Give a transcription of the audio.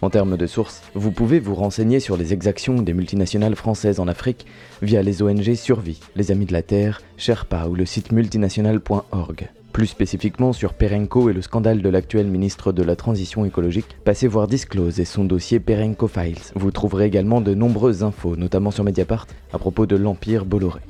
En termes de sources, vous pouvez vous renseigner sur les exactions des multinationales françaises en Afrique via les ONG Survie, les Amis de la Terre, Sherpa ou le site multinational.org. Plus spécifiquement sur Perenco et le scandale de l'actuel ministre de la Transition écologique, passez voir Disclose et son dossier Perenco Files. Vous trouverez également de nombreuses infos, notamment sur Mediapart, à propos de l'Empire Bolloré.